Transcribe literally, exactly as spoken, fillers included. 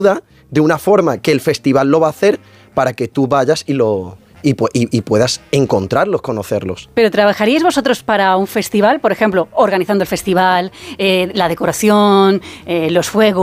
de una forma que el festival lo va a hacer para que tú vayas y lo y, y, y puedas encontrarlos, conocerlos. ¿Pero trabajaríais vosotros para un festival? Por ejemplo, organizando el festival, eh, la decoración, eh, los fuegos.